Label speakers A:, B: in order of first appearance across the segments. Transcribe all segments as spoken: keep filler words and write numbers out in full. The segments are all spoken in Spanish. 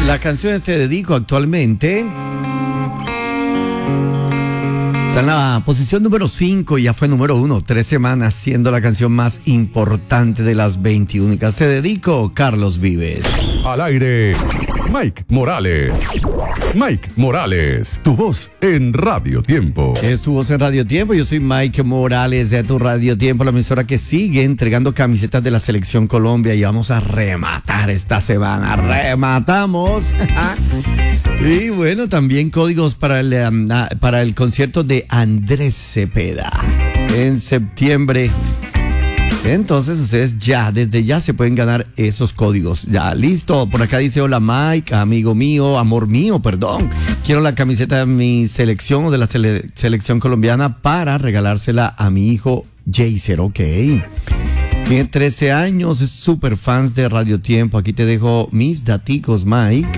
A: La canción Te Dedico actualmente está en la posición número cinco y ya fue número uno, tres semanas, siendo la canción más importante de las veintiuna. Te Dedico, Carlos Vives.
B: Al aire, Mike Morales. Mike Morales, tu voz en Radio Tiempo.
A: Es tu voz en Radio Tiempo. Yo soy Mike Morales de tu Radio Tiempo, la emisora que sigue entregando camisetas de la Selección Colombia, y vamos a rematar esta semana. Rematamos. Y bueno, también códigos para el, um, para el concierto de Andrés Cepeda en septiembre. Entonces ustedes ya, desde ya se pueden ganar esos códigos. Ya, listo. Por acá dice: hola Mike, amigo mío, amor mío, perdón. Quiero la camiseta de mi selección o de la sele- selección colombiana para regalársela a mi hijo Jaser. Ok. Tiene trece años, es súper fans de Radio Tiempo. Aquí te dejo mis daticos, Mike.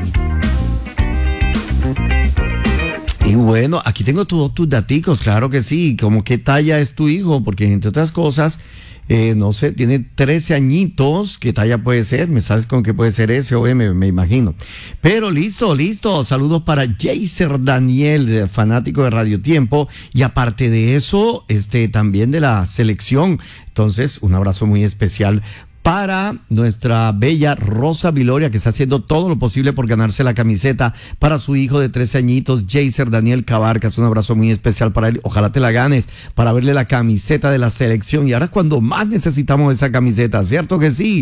A: Y bueno, aquí tengo todos tus daticos, claro que sí. Como qué talla es tu hijo, porque entre otras cosas, eh, no sé, tiene trece añitos. ¿Qué talla puede ser? ¿Me sabes con qué puede ser S o M? Me imagino. Pero listo, listo. Saludos para Jaser Daniel, fanático de Radio Tiempo. Y aparte de eso, este también de la selección. Entonces, un abrazo muy especial para nuestra bella Rosa Viloria, que está haciendo todo lo posible por ganarse la camiseta para su hijo de trece añitos, Jaser Daniel Cabarcas. Un abrazo muy especial para él. Ojalá te la ganes para verle la camiseta de la selección. Y ahora es cuando más necesitamos esa camiseta, ¿cierto que sí?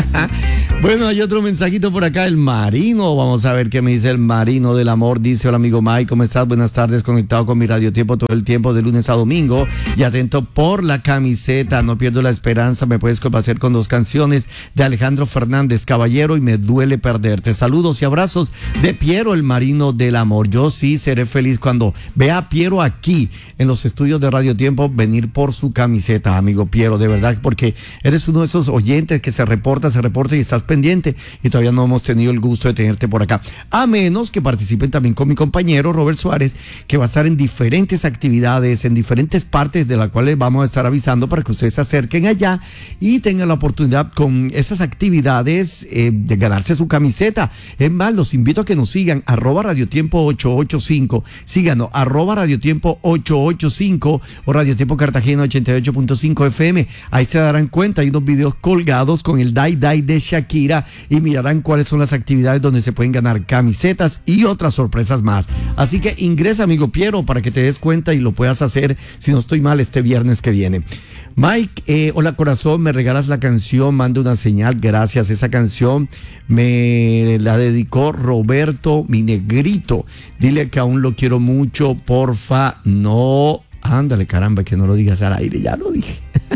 A: Bueno, hay otro mensajito por acá, el Marino. Vamos a ver qué me dice el Marino del Amor. Dice: hola amigo Mike, ¿cómo estás? Buenas tardes, conectado con mi Radio Tiempo todo el tiempo, de lunes a domingo, y atento por la camiseta. No pierdo la esperanza, me puedes complacer con dos canciones de Alejandro Fernández, Caballero y Me Duele Perderte. Saludos y abrazos de Piero, el Marino del Amor. Yo sí seré feliz cuando vea a Piero aquí en los estudios de Radio Tiempo venir por su camiseta, amigo Piero, de verdad, porque eres uno de esos oyentes que se reporta, se reporta y estás pendiente, y todavía no hemos tenido el gusto de tenerte por acá. A menos que participen también con mi compañero Robert Suárez, que va a estar en diferentes actividades, en diferentes partes de las cuales vamos a estar avisando para que ustedes se acerquen allá y tengan la oportunidad con esas actividades eh, de ganarse su camiseta. Es más, los invito a que nos sigan, arroba Radio Tiempo ocho ocho cinco, síganos, arroba Radio Tiempo ocho ocho cinco o Radio Tiempo Cartagena ochenta y ocho punto cinco F M. Ahí se darán cuenta, hay unos videos colgados con el Dai Dai de Shakira, y mirarán cuáles son las actividades donde se pueden ganar camisetas y otras sorpresas más. Así que ingresa, amigo Piero, para que te des cuenta y lo puedas hacer, si no estoy mal, este viernes que viene. Mike, eh, hola corazón, me regalas la canción, manda una señal, gracias. Esa canción me la dedicó Roberto, mi negrito. Dile que aún lo quiero mucho, porfa. No, ándale, caramba, que no lo digas al aire, ya lo dije.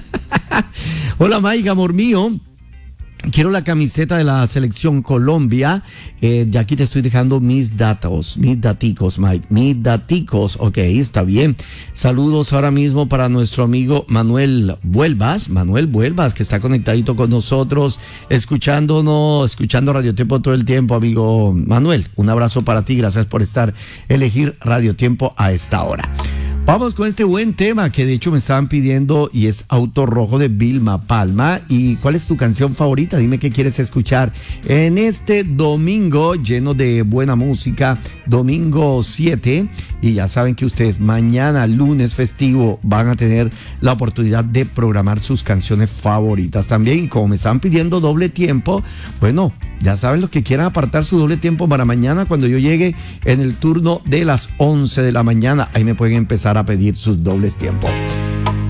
A: Hola Mike, amor mío. Quiero la camiseta de la Selección Colombia. Eh, de aquí te estoy dejando mis datos, mis daticos, Mike, mis daticos. Ok, está bien. Saludos ahora mismo para nuestro amigo Manuel Vuelvas, Manuel Vuelvas, que está conectadito con nosotros, escuchándonos, escuchando Radio Tiempo todo el tiempo, amigo Manuel. Un abrazo para ti, gracias por estar, elegir Radio Tiempo a esta hora. Vamos con este buen tema que de hecho me estaban pidiendo, y es Auto Rojo de Vilma Palma. ¿Y cuál es tu canción favorita? Dime qué quieres escuchar en este domingo lleno de buena música, domingo siete. Y ya saben que ustedes mañana, lunes festivo, van a tener la oportunidad de programar sus canciones favoritas también. Y como me están pidiendo doble tiempo, bueno, ya saben los que quieran apartar su doble tiempo para mañana cuando yo llegue en el turno de las once de la mañana. Ahí me pueden empezar a pedir sus dobles tiempos.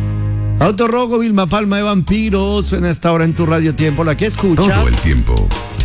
A: Auto Rojo, Vilma Palma de Vampiros, suena esta hora en tu Radio Tiempo, la que escucha
B: todo el tiempo.